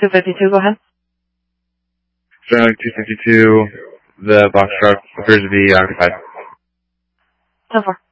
252, go ahead. Starlink 252, the box truck appears to be occupied. 10-4.